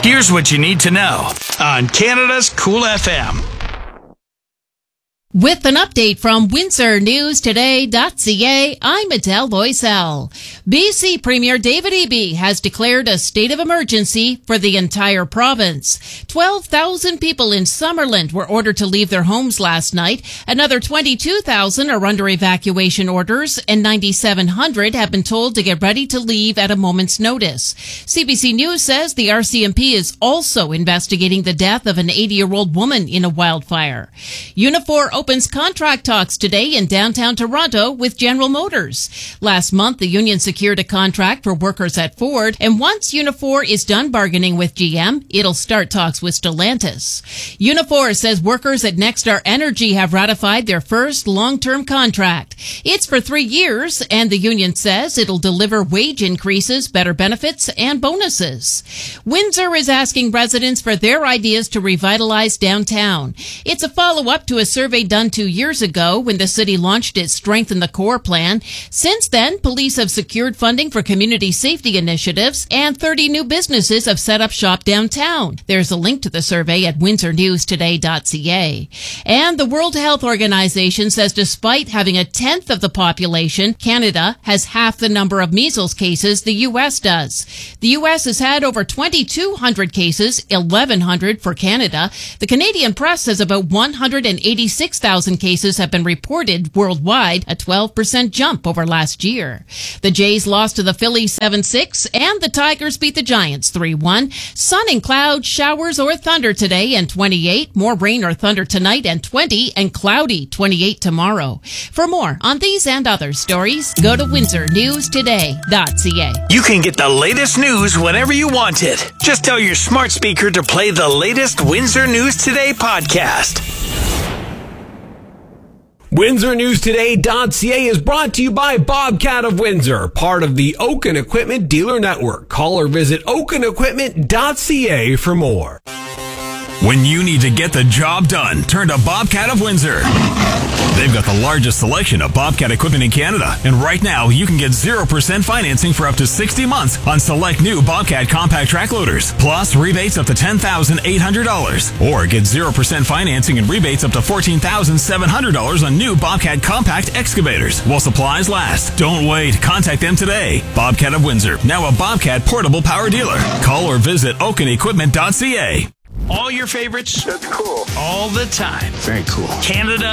Here's what you need to know on Canada's Cool FM. With an update from WindsorNewsToday.ca, I'm Adele Loisel. BC Premier David Eby has declared a state of emergency for the entire province. 12,000 people in Summerland were ordered to leave their homes last night. Another 22,000 are under evacuation orders, and 9,700 have been told to get ready to leave at a moment's notice. CBC News says the RCMP is also investigating the death of an 80-year-old woman in a wildfire. Unifor opens contract talks today in downtown Toronto with General Motors. Last month, the union secured a contract for workers at Ford, and once Unifor is done bargaining with GM, it'll start talks with Stellantis. Unifor says workers at Nexstar Energy have ratified their first long-term contract. It's for 3 years, and the union says it'll deliver wage increases, better benefits, and bonuses. Windsor is asking residents for their ideas to revitalize downtown. It's a follow-up to a survey done 2 years ago when the city launched its Strengthen the Core plan. Since then, police have secured funding for community safety initiatives, and 30 new businesses have set up shop downtown. There's a link to the survey at WindsorNewsToday.ca. And the World Health Organization says despite having a tenth of the population, Canada has half the number of measles cases the U.S. does. The U.S. has had over 2,200 cases, 1,100 for Canada. The Canadian press says about 186,000 cases have been reported worldwide, a 12% jump over last year. The Jays lost to the Phillies 7-6, and the Tigers beat the Giants 3-1. Sun and cloud, showers or thunder today and 28. More rain or thunder tonight and 20, and cloudy 28 tomorrow. For more on these and other stories, go to WindsorNewsToday.ca. You can get the latest news whenever you want it. Just tell your smart speaker to play the latest Windsor News Today podcast. WindsorNewsToday.ca is brought to you by Bobcat of Windsor, part of the Oaken Equipment Dealer Network. Call or visit oakenequipment.ca for more. When you need to get the job done, turn to Bobcat of Windsor. They've got the largest selection of Bobcat equipment in Canada, and right now you can get 0% financing for up to 60 months on select new Bobcat compact track loaders, plus rebates up to $10,800, or get 0% financing and rebates up to $14,700 on new Bobcat compact excavators while supplies last. Don't wait. Contact them today. Bobcat of Windsor, now a Bobcat portable power dealer. Call or visit oakenequipment.ca. All your favorites. That's cool. All the time. Very cool. Canada